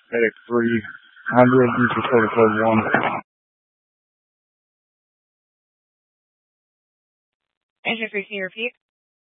FedEx 300, use order code 1. Engine 3, can you repeat?